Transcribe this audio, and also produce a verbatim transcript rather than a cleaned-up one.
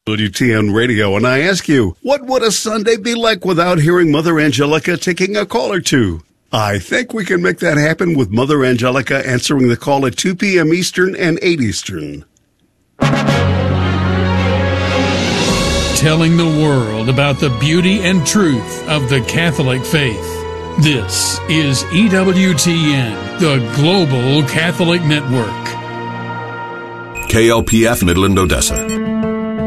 W T N Radio, and I ask you, what would a Sunday be like without hearing Mother Angelica taking a call or two? I think we can make that happen with Mother Angelica answering the call at two p.m. Eastern and eight Eastern. Telling the world about the beauty and truth of the Catholic faith. This is E W T N, the Global Catholic Network. K L P F Midland, Odessa.